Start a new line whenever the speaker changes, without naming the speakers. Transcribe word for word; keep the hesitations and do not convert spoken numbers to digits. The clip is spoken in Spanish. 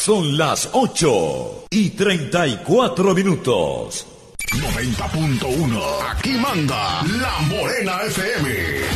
Son las ocho y treinta y cuatro minutos.
noventa punto uno. Aquí manda La Morena F M.